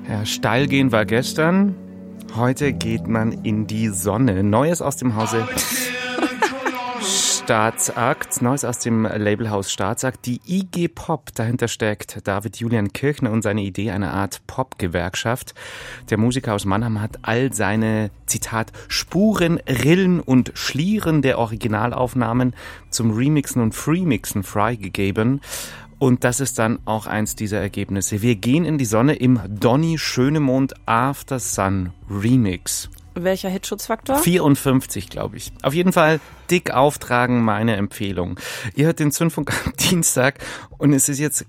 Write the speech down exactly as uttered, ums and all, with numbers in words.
Ja, steil gehen war gestern. Heute geht man in die Sonne. Neues aus dem Hause Staatsakt, Neues aus dem Labelhaus Staatsakt. Die I G Pop, dahinter steckt David Julian Kirchner und seine Idee einer Art Pop-Gewerkschaft. Der Musiker aus Mannheim hat all seine, Zitat, Spuren, Rillen und Schlieren der Originalaufnahmen zum Remixen und Freemixen freigegeben. Und das ist dann auch eins dieser Ergebnisse. Wir gehen in die Sonne im Donny Schönemond After Sun Remix. Welcher Hitschutzfaktor? vierundfünfzig, glaube ich. Auf jeden Fall dick auftragen, meine Empfehlung. Ihr hört den Zündfunk am Dienstag und es ist jetzt